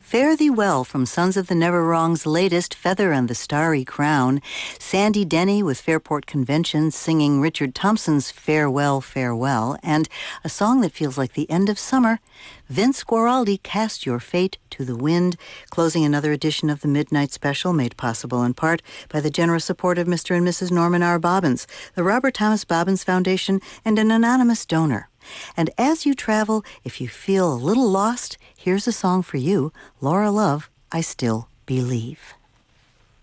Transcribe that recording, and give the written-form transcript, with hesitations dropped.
Fare Thee Well from Sons of the Never Wrong's latest Feather and the Starry Crown. Sandy Denny with Fairport Convention singing Richard Thompson's Farewell, Farewell, and a song that feels like the end of summer, Vince Guaraldi, Cast Your Fate to the Wind, closing another edition of the Midnight Special, made possible in part by the generous support of Mr. and Mrs. Norman R. Bobbins, the Robert Thomas Bobbins Foundation, and an anonymous donor. And as you travel, if you feel a little lost, here's a song for you, Laura Love, I Still Believe.